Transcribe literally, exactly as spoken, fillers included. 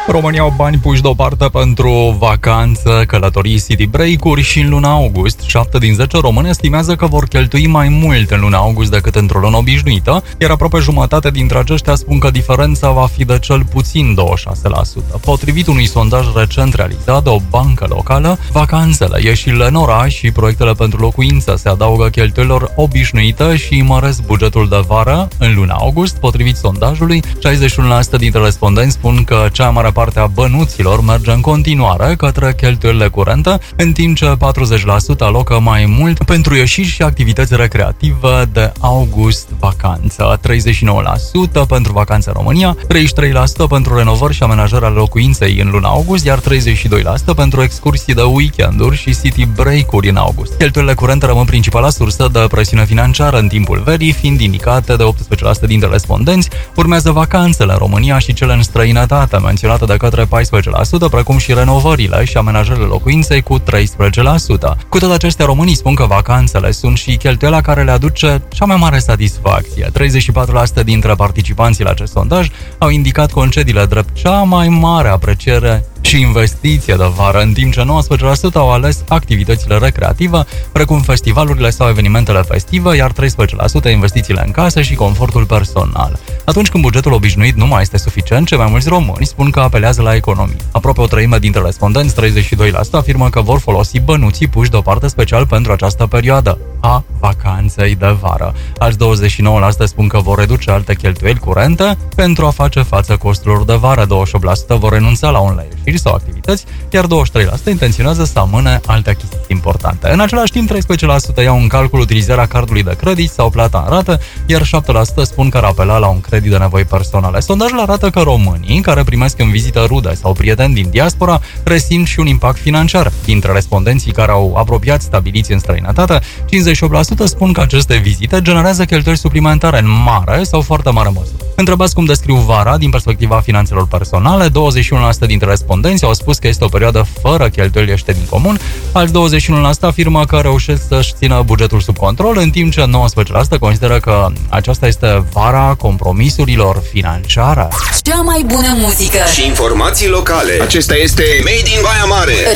România au bani puși deoparte pentru vacanță, călătorii, city break-uri și în luna august. șapte din zece români estimează că vor cheltui mai mult în luna august decât într-o lună obișnuită, iar aproape jumătate dintre aceștia spun că diferența va fi de cel puțin douăzeci și șase la sută. Potrivit unui sondaj recent realizat de o bancă locală, vacanțele, ieșirile în oraș și proiectele pentru locuință se adaugă cheltuielor obișnuite și măresc bugetul de vară în luna august. Potrivit sondajului, șaizeci și unu la sută dintre respondenți spun că cea mai mare parte a bănuților merge în continuare către cheltuielile curente, în timp ce patruzeci la sută alocă mai mult pentru ieșiri și activități recreative de august vacanță, treizeci și nouă la sută pentru vacanțe în România, treizeci și trei la sută pentru renovări și amenajarea locuinței în luna august, iar treizeci și doi la sută pentru excursii de weekenduri și city break-uri în august. Cheltuielile curente rămân principala sursă de presiune financiară în timpul verii, fiind indicate de optsprezece la sută dintre respondenți. Urmează vacanțele în România și cele în străinătate, menționate de către paisprezece la sută, precum și renovările și amenajările locuinței cu treisprezece la sută. Cu toate acestea, românii spun că vacanțele sunt și cheltuiala care le aduce cea mai mare satisfacție. treizeci și patru la sută dintre participanții la acest sondaj au indicat concediile drept cea mai mare apreciere și investiție de vară, în timp ce nouăsprezece la sută au ales activitățile recreative, precum festivalurile sau evenimentele festive, iar treisprezece la sută investițiile în casă și confortul personal. Atunci când bugetul obișnuit nu mai este suficient, cei mai mulți români spun că apelează la economie. Aproape o treime dintre respondenți, treizeci și doi la sută, afirmă că vor folosi bănuții puși deoparte special pentru această perioadă a vacanței de vară. Alți douăzeci și nouă la sută spun că vor reduce alte cheltuieli curente pentru a face față costurilor de vară, douăzeci și opt la sută vor renunța la unele ieșiri sau activități, iar douăzeci și trei la sută intenționează să amâne alte achiziții importante. În același timp, treisprezece la sută iau în calcul utilizarea cardului de credit sau plata în rată, iar șapte la sută spun că ar apela la un credit de nevoi personale. Sondajul arată că românii care primesc în vizită rude sau prieteni din diaspora resimt și un impact financiar. Dintre respondenții care au apropiați stabiliți în străinătate, cincizeci și opt la sută spun că aceste vizite generează cheltuieli suplimentare în mare sau foarte mare măsură. Întrebați cum descriu vara din perspectiva finanțelor personale, douăzeci și unu la sută dintre respondenți au spus că este o perioadă fără cheltuieli ieșite din comun, alți douăzeci și unu la sută afirmă că reușesc să-și țină bugetul sub control, în timp ce nouăsprezece la sută consideră că aceasta este vara compromisurilor financiare. Cea mai bună muzică și informații locale. Acesta este Made in Baia Mare.